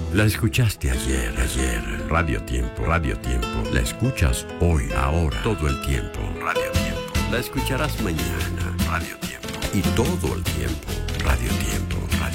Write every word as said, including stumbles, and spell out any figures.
La escuchaste ayer, ayer. Radio Tiempo, Radio Tiempo. La escuchas hoy, ahora, todo el tiempo. Radio Tiempo. La escucharás mañana. Radio Tiempo. Y todo el tiempo. Radio Tiempo.